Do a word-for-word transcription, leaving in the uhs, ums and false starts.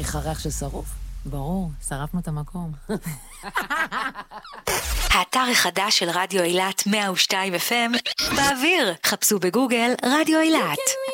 צריך ריח של שרוף. ברור, שרפנו את המקום. האתר החדש של רדיו אילת מאה ושתיים אף אם באוויר. חפשו בגוגל רדיו אילת.